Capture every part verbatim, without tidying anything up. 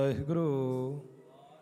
ਵਾਹਿਗੁਰੂ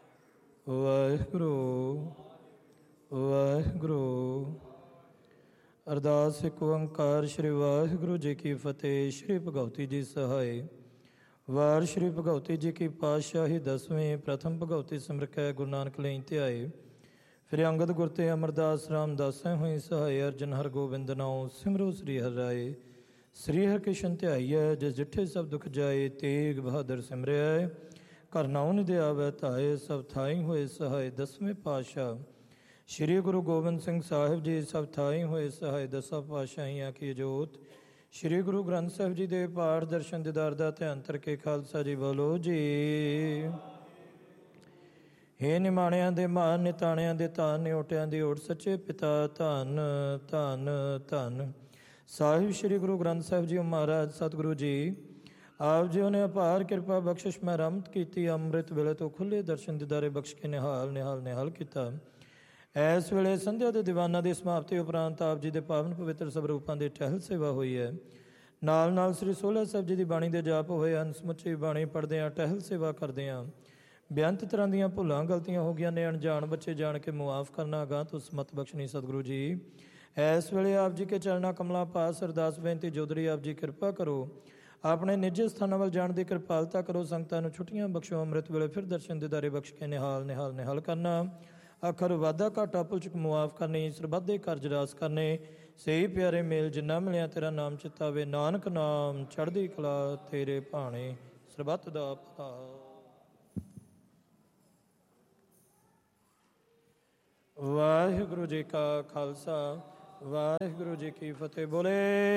ਵਾਹਿਗੁਰੂ ਵਾਹਿਗੁਰੂ। ਅਰਦਾਸ ਇੱਕ ਓੰਕਾਰ। ਸ਼੍ਰੀ ਵਾਹਿਗੁਰੂ ਜੀ ਕੀ ਫਤਿਹ। ਸ਼੍ਰੀ ਭਗਉਤੀ ਜੀ ਸਹਾਏ। ਵਾਰ ਸ਼੍ਰੀ ਭਗਉਤੀ ਜੀ ਕੀ ਪਾਤਸ਼ਾਹੀ ਦਸਵੇਂ। ਪ੍ਰਥਮ ਭਗਉਤੀ ਸਿਮਰਕੈ ਗੁਰੂ ਨਾਨਕ ਲਈ ਧਿਆਏ। ਫਿਰ ਅੰਗਦ ਗੁਰ ਤੇ ਅਮਰਦਾਸ ਰਾਮਦਾਸੈ ਹੋਈ ਸਹਾਏ। ਅਰਜਨ ਹਰ ਗੋਬਿੰਦ ਨਾਉ ਸਿਮਰੋ ਸ੍ਰੀ ਹਰਿ ਰਾਏ। ਸ੍ਰੀ ਹਰਿਕ੍ਰਿਸ਼ਨ ਧਿਆਈਐ ਜਿਸ ਜਿੱਠੇ ਸਭ ਦੁਖ ਜਾਏ। ਤੇਗ ਬਹਾਦਰ ਸਿਮਰਿਐ ਘਰ ਨਾਉ ਨਿਧਿ ਆਵੈ ਧਾਏ। ਸਭ ਥਾਈ ਹੋਏ ਸਹਾਏ। ਦਸਵੇਂ ਪਾਤਸ਼ਾਹ ਸ਼੍ਰੀ ਗੁਰੂ ਗੋਬਿੰਦ ਸਿੰਘ ਸਾਹਿਬ ਜੀ ਸਭ ਥਾਈ ਹੋਏ ਸਹਾਏ। ਦਸਾਂ ਪਾਤਸ਼ਾਹੀਆਂ ਕੀ ਜੋਤ। ਸ਼੍ਰੀ ਗੁਰੂ ਗ੍ਰੰਥ ਸਾਹਿਬ ਜੀ ਦੇ ਪਾਠ ਦਰਸ਼ਨ ਦੀਦਾਰ ਦਾ ਧਿਆਨ ਧਰ ਕੇ ਖਾਲਸਾ ਜੀ ਬੋਲੋ ਜੀ। ਹੇ ਨਿਮਾਣਿਆਂ ਦੇ ਮਾਨ ਨਿਤਾਣਿਆਂ ਦੇ ਧਨ ਨਿਓਟਿਆਂ ਦੀ ਓਟ ਸੱਚੇ ਪਿਤਾ ਧੰਨ ਧੰਨ ਧੰਨ ਸਾਹਿਬ ਸ਼੍ਰੀ ਗੁਰੂ ਗ੍ਰੰਥ ਸਾਹਿਬ ਜੀ ਮਹਾਰਾਜ ਸਤਿਗੁਰੂ ਜੀ ਆਪ ਜੀ ਨੇ ਅਪਾਰ ਕਿਰਪਾ ਬਖਸ਼ਿਸ਼ ਮੈਂ ਰਹਿਮਤ ਕੀਤੀ। ਅੰਮ੍ਰਿਤ ਵੇਲੇ ਤੋਂ ਖੁੱਲ੍ਹੇ ਦਰਸ਼ਨ ਦੀਦਾਰੇ ਬਖਸ਼ ਕੇ ਨਿਹਾਲ ਨਿਹਾਲ ਨਿਹਾਲ ਕੀਤਾ। ਇਸ ਵੇਲੇ ਸੰਧਿਆ ਦੇ ਦੀਵਾਨਾਂ ਦੀ ਸਮਾਪਤੀ ਉਪਰੰਤ ਆਪ ਜੀ ਦੇ ਪਾਵਨ ਪਵਿੱਤਰ ਸਵਰੂਪਾਂ ਦੀ ਟਹਿਲ ਸੇਵਾ ਹੋਈ ਹੈ। ਨਾਲ ਨਾਲ ਸ੍ਰੀ ਸੋਹਲਾ ਸਾਹਿਬ ਜੀ ਦੀ ਬਾਣੀ ਦੇ ਜਾਪ ਹੋਏ ਹਨ। ਸਮੁੱਚੀ ਬਾਣੀ ਪੜ੍ਹਦੇ ਹਾਂ, ਟਹਿਲ ਸੇਵਾ ਕਰਦੇ ਹਾਂ। ਬੇਅੰਤ ਤਰ੍ਹਾਂ ਦੀਆਂ ਭੁੱਲਾਂ ਗਲਤੀਆਂ ਹੋ ਗਈਆਂ ਨੇ। ਅਣਜਾਣ ਬੱਚੇ ਜਾਣ ਕੇ ਮੁਆਫ ਕਰਨਾ। ਅਗਾਂਹ ਤੋਂ ਸਮਤ ਬਖਸ਼ਣੀ ਸਤਿਗੁਰੂ ਜੀ। ਇਸ ਵੇਲੇ ਆਪ ਜੀ ਕੇ ਚਰਨਾਂ ਕਮਲਾਂ ਪਾਸ ਅਰਦਾਸ ਬੇਨਤੀ ਜੋਦੜੀ ਆਪ ਜੀ ਕਿਰਪਾ ਕਰੋ। ਆਪਣੇ ਨਿੱਜੀ ਸਥਾਨਾਂ ਵੱਲ ਜਾਣ ਦੀ ਕਿਰਪਾਲਤਾ ਕਰੋ। ਸੰਗਤਾਂ ਨੂੰ ਛੁੱਟੀਆਂ ਬਖਸ਼ੋ। ਅੰਮ੍ਰਿਤ ਵੇਲੇ ਫਿਰ ਦਰਸ਼ਨ ਦੀਦਾਰੇ ਬਖਸ਼ ਕੇ ਨਿਹਾਲ ਨਿਹਾਲ ਨਿਹਾਲ ਕਰਨਾ। ਅੱਖਰ ਵਾਧਾ ਘਾਟਾ ਭੁੱਲ ਚੁੱਕ ਮੁਆਫ ਕਰਨੀ। ਸਰਬੱਤ ਦੇ ਕਾਰਜ ਰਾਸ ਕਰਨੇ। ਸਹੀ ਪਿਆਰੇ ਮੇਲ ਜਿੰਨਾ ਮਿਲਿਆ ਤੇਰਾ ਨਾਮ ਚਿਤਾਵੇ। ਨਾਨਕ ਨਾਮ ਚੜ੍ਹਦੀ ਕਲਾ ਤੇਰੇ ਭਾਣੇ। ਸਰਬੱਤ ਦਾ ਭਲਾ। ਵਾਹਿਗੁਰੂ ਜੀ ਕਾ ਖਾਲਸਾ ਵਾਹਿਗੁਰੂ ਜੀ ਕੀ ਫਤਿਹ। ਬੋਲੇ